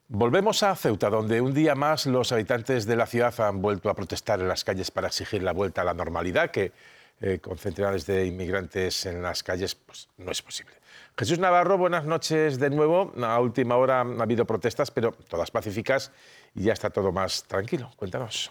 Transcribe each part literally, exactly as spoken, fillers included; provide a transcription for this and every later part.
Volvemos a Ceuta, donde un día más los habitantes de la ciudad han vuelto a protestar en las calles para exigir la vuelta a la normalidad, que eh, con centenares de inmigrantes en las calles pues, no es posible. Jesús Navarro, buenas noches de nuevo. A última hora ha habido protestas, pero todas pacíficas y ya está todo más tranquilo. Cuéntanos.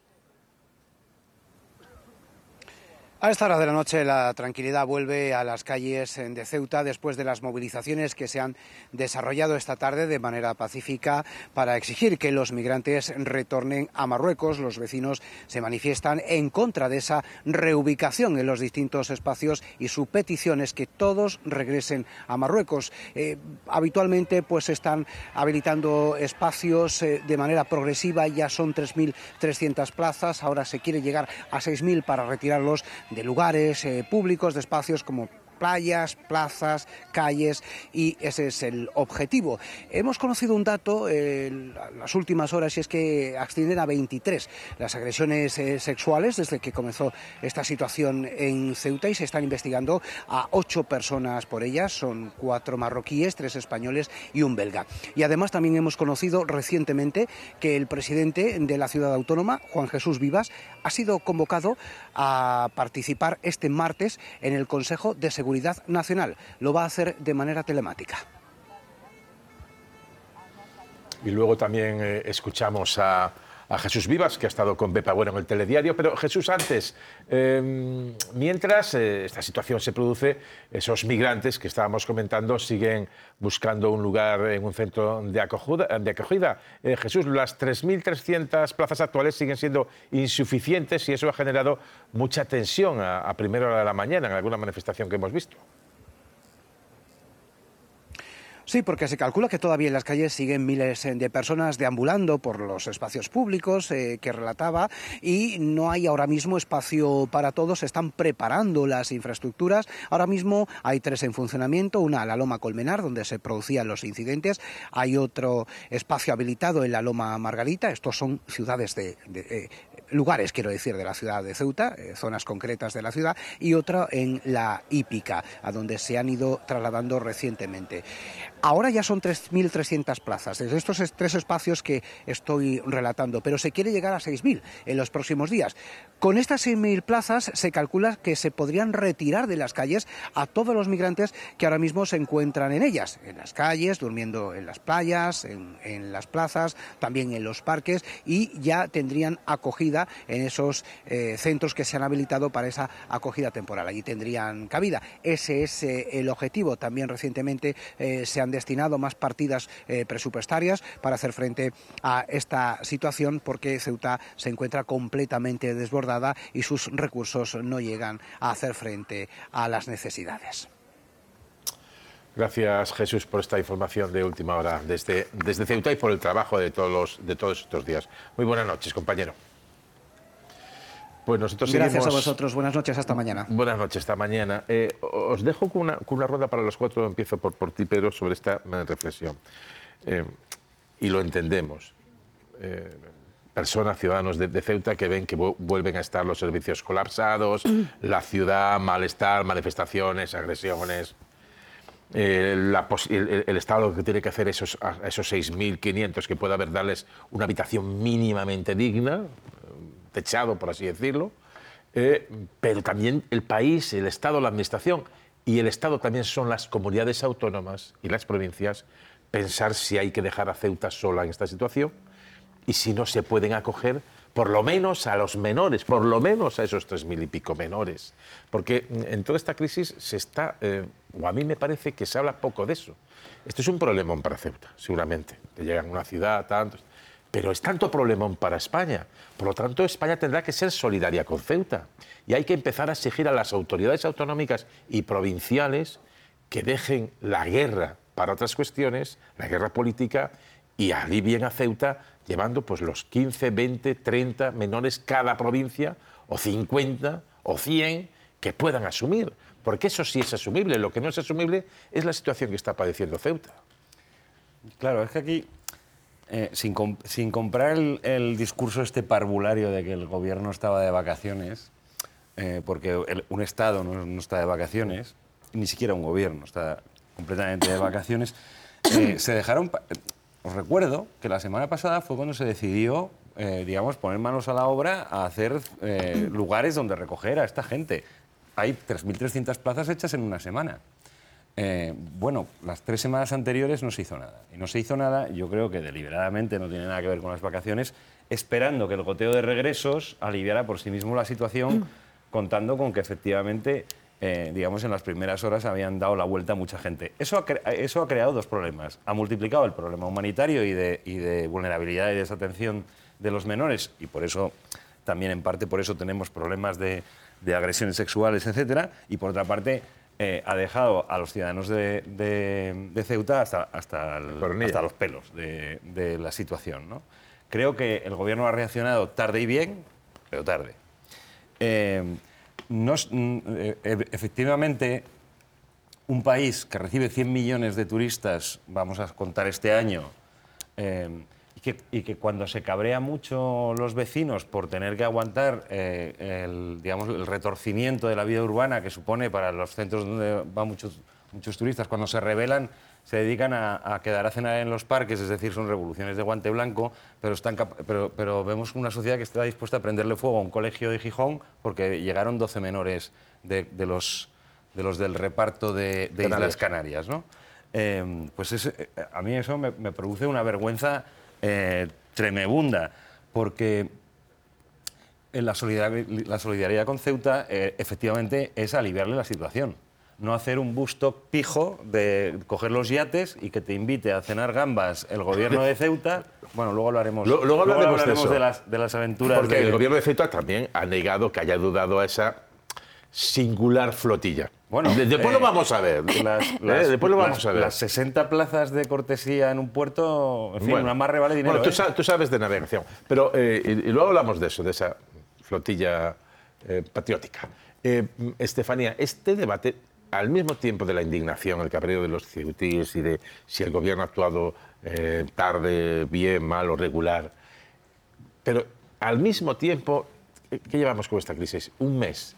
A esta hora de la noche la tranquilidad vuelve a las calles de Ceuta después de las movilizaciones que se han desarrollado esta tarde de manera pacífica para exigir que los migrantes retornen a Marruecos. Los vecinos se manifiestan en contra de esa reubicación en los distintos espacios y su petición es que todos regresen a Marruecos. Eh, habitualmente pues se están habilitando espacios eh, de manera progresiva, ya son tres mil trescientas plazas, ahora se quiere llegar a seis mil para retirarlos de lugares eh, públicos, de espacios como playas, plazas, calles, y ese es el objetivo. Hemos conocido un dato en eh, las últimas horas y es que ascienden a veintitrés las agresiones eh, sexuales desde que comenzó esta situación en Ceuta y se están investigando a ocho personas por ellas, son cuatro marroquíes, tres españoles y un belga. Y además también hemos conocido recientemente que el presidente de la ciudad autónoma, Juan Jesús Vivas, ha sido convocado a participar este martes en el Consejo de Seguridad Seguridad Nacional. Lo va a hacer de manera telemática. Y luego también eh, escuchamos a, a Jesús Vivas, que ha estado con Pepa Bueno en el telediario. Pero Jesús, antes, eh, mientras eh, esta situación se produce, esos migrantes que estábamos comentando siguen buscando un lugar en un centro de acogida. De acogida. Eh, Jesús, las tres mil trescientas plazas actuales siguen siendo insuficientes y eso ha generado mucha tensión a, a primera hora de la mañana en alguna manifestación que hemos visto. Sí, porque se calcula que todavía en las calles siguen miles de personas deambulando por los espacios públicos eh, que relataba y no hay ahora mismo espacio para todos. Se están preparando las infraestructuras. Ahora mismo hay tres en funcionamiento, una a la Loma Colmenar, donde se producían los incidentes. Hay otro espacio habilitado en la Loma Margarita. Estos son ciudades de... de eh, lugares, quiero decir, de la ciudad de Ceuta, eh, zonas concretas de la ciudad, y otra en la Hípica, a donde se han ido trasladando recientemente. Ahora ya son tres mil trescientas plazas, desde estos tres espacios que estoy relatando, pero se quiere llegar a seis mil en los próximos días. Con estas seis mil plazas se calcula que se podrían retirar de las calles a todos los migrantes que ahora mismo se encuentran en ellas, en las calles, durmiendo en las playas, en, en las plazas, también en los parques, y ya tendrían acogida en esos eh, centros que se han habilitado para esa acogida temporal. Allí tendrían cabida. Ese es eh, el objetivo. También recientemente eh, se han destinado más partidas eh, presupuestarias para hacer frente a esta situación porque Ceuta se encuentra completamente desbordada y sus recursos no llegan a hacer frente a las necesidades. Gracias, Jesús, por esta información de última hora desde, desde Ceuta y por el trabajo de todos, los, de todos estos días. Muy buenas noches, compañero. Pues nosotros Gracias seguimos... a vosotros. Buenas noches, hasta mañana. Buenas noches, hasta mañana. Eh, os dejo con una, con una ronda para los cuatro. Empiezo por, por ti, Pedro, sobre esta reflexión. Eh, y lo entendemos. Eh, personas, ciudadanos de, de Ceuta que ven que vuelven a estar los servicios colapsados, mm. la ciudad, malestar, manifestaciones, agresiones. Eh, la, el, el Estado que tiene que hacer esos, a esos seis mil quinientos que pueda haber, darles una habitación mínimamente digna, techado, por así decirlo, eh, pero también el país, el Estado, la Administración y el Estado también son las comunidades autónomas y las provincias, pensar si hay que dejar a Ceuta sola en esta situación y si no se pueden acoger por lo menos a los menores, por lo menos a esos tres mil y pico menores. Porque en toda esta crisis se está, eh, o a mí me parece que se habla poco de eso. Esto es un problemón para Ceuta, seguramente. Te llegan a una ciudad, tantos... Pero es tanto problemón para España. Por lo tanto, España tendrá que ser solidaria con Ceuta. Y hay que empezar a exigir a las autoridades autonómicas y provinciales que dejen la guerra para otras cuestiones, la guerra política, y alivien a Ceuta llevando pues, los quince, veinte, treinta menores cada provincia, o cincuenta, o cien, que puedan asumir. Porque eso sí es asumible. Lo que no es asumible es la situación que está padeciendo Ceuta. Claro, es que aquí... Eh, sin, comp sin comprar el, el discurso este parvulario de que el gobierno estaba de vacaciones, eh, porque el, un Estado no, no está de vacaciones, ni siquiera un gobierno está completamente de vacaciones, eh, se dejaron... os recuerdo que la semana pasada fue cuando se decidió, eh, digamos, poner manos a la obra a hacer eh, lugares donde recoger a esta gente. Hay tres mil trescientas plazas hechas en una semana. Eh, bueno, las tres semanas anteriores no se hizo nada. Y no se hizo nada, yo creo que deliberadamente, no tiene nada que ver con las vacaciones, esperando que el goteo de regresos aliviara por sí mismo la situación, contando con que efectivamente, eh, digamos, en las primeras horas habían dado la vuelta a mucha gente. Eso ha, eso ha creado dos problemas. Ha multiplicado el problema humanitario y de, y de vulnerabilidad y desatención de los menores, y por eso, también en parte por eso tenemos problemas de, de agresiones sexuales, etcétera, y por otra parte, Eh, ha dejado a los ciudadanos de, de, de Ceuta hasta, hasta, el, hasta los pelos de, de la situación, ¿no? Creo que el gobierno ha reaccionado tarde y bien, pero tarde. Eh, no, eh, efectivamente, un país que recibe cien millones de turistas, vamos a contar este año, eh, y, que, y que cuando se cabrea mucho los vecinos por tener que aguantar eh, el, digamos, el retorcimiento de la vida urbana que supone para los centros donde van muchos, muchos turistas, cuando se rebelan, se dedican a, a quedar a cenar en los parques, es decir, son revoluciones de guante blanco, pero, están, pero, pero vemos una sociedad que está dispuesta a prenderle fuego a un colegio de Gijón porque llegaron doce menores de, de, los, de los del reparto de, de Islas Canarias, ¿no? Eh, pues es, a mí eso me, me produce una vergüenza eh, tremebunda, porque la solidaridad, la solidaridad con Ceuta eh, efectivamente es aliviarle la situación. No hacer un busto pijo de coger los yates y que te invite a cenar gambas el gobierno de Ceuta. Bueno, luego lo haremos, luego, luego hablaremos, luego hablaremos de, de, las, de las aventuras. Porque de... el gobierno de Ceuta también ha negado que haya dudado a esa singular flotilla. Bueno, de, después eh, lo vamos a ver. Las, las, eh, después lo vamos las, a ver. Las sesenta plazas de cortesía en un puerto, en fin, bueno, una amarre vale dinero. Bueno, tú, ¿eh? sabes, tú sabes de navegación, pero eh, y, y luego hablamos de eso, de esa flotilla eh, patriótica. Eh, Estefanía, este debate, al mismo tiempo de la indignación, el cabreo de los ceutíes y de si el gobierno ha actuado eh, tarde, bien, mal o regular, pero al mismo tiempo, ¿qué llevamos con esta crisis? Un mes.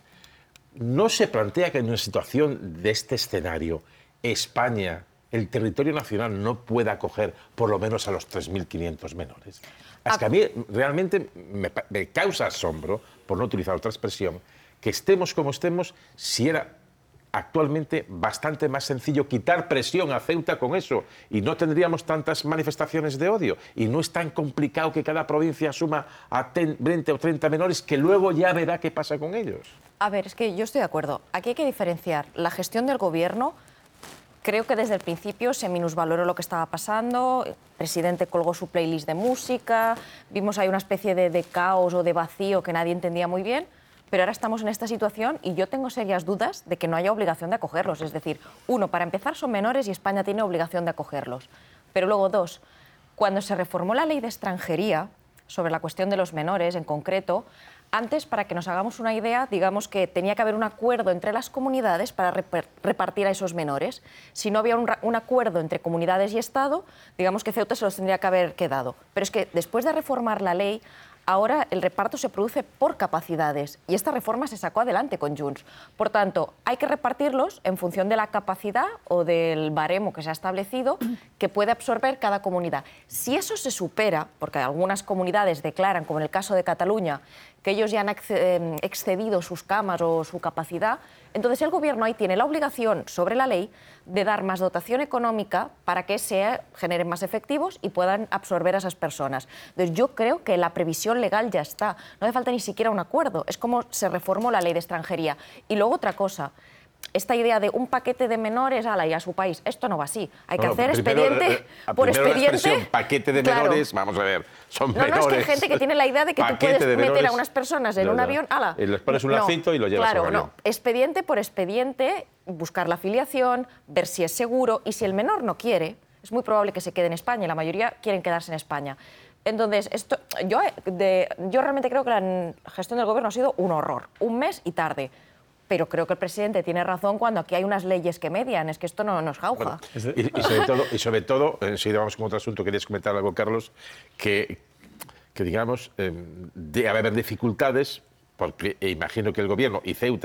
¿No se plantea que en una situación de este escenario España, el territorio nacional, no pueda acoger por lo menos a los tres mil quinientos menores? Es que a mí realmente me, me causa asombro, por no utilizar otra expresión, que estemos como estemos, si era actualmente bastante más sencillo quitar presión a Ceuta con eso y no tendríamos tantas manifestaciones de odio y no es tan complicado que cada provincia asuma a veinte o treinta menores que luego ya verá qué pasa con ellos. A ver, es que yo estoy de acuerdo. Aquí hay que diferenciar la gestión del gobierno. Creo que desde el principio se minusvaloró lo que estaba pasando, el presidente colgó su playlist de música, vimos ahí una especie de, de caos o de vacío que nadie entendía muy bien, pero ahora estamos en esta situación y yo tengo serias dudas de que no haya obligación de acogerlos. Es decir, uno, para empezar son menores y España tiene obligación de acogerlos. Pero luego, dos, cuando se reformó la ley de extranjería, sobre la cuestión de los menores en concreto, antes, para que nos hagamos una idea, digamos que tenía que haber un acuerdo entre las comunidades para repartir a esos menores. Si no había un, un acuerdo entre comunidades y Estado, digamos que Ceuta se los tendría que haber quedado. Pero es que después de reformar la ley, ahora el reparto se produce por capacidades y esta reforma se sacó adelante con Junts. Por tanto, hay que repartirlos en función de la capacidad o del baremo que se ha establecido que puede absorber cada comunidad. Si eso se supera, porque algunas comunidades declaran, como en el caso de Cataluña, que ellos ya han excedido sus camas o su capacidad, entonces el Gobierno ahí tiene la obligación sobre la ley de dar más dotación económica para que se generen más efectivos y puedan absorber a esas personas. Entonces yo creo que la previsión legal ya está, no hace falta ni siquiera un acuerdo, es como se reformó la ley de extranjería. Y luego otra cosa, esta idea de un paquete de menores ala, y a su país, esto no va así. Hay que no, hacer primero, expediente eh, por expediente. Paquete de claro. menores, vamos a ver, son no, menores. No, es que hay gente que tiene la idea de que paquete tú puedes meter menores, a unas personas en no, un no. avión, ala. Y les pones un lacito no, y lo llevas claro, a un avión. No, expediente por expediente, buscar la afiliación, ver si es seguro, y si el menor no quiere, es muy probable que se quede en España, y la mayoría quieren quedarse en España. Entonces, esto, yo, de, yo realmente creo que la gestión del Gobierno ha sido un horror, un mes y tarde. Pero creo que el presidente tiene razón cuando aquí hay unas leyes que median, es que esto no nos jauja. Bueno, y, y sobre todo, y sobre todo enseguida vamos con otro asunto, querías comentar algo, Carlos, que, que digamos, eh, debe haber dificultades, porque imagino que el Gobierno y Ceuta